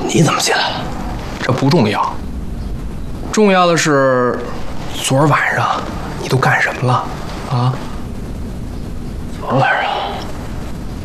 你怎么进来了？ 这不重要，重要的是昨儿晚上你都干什么了啊？ 昨儿晚上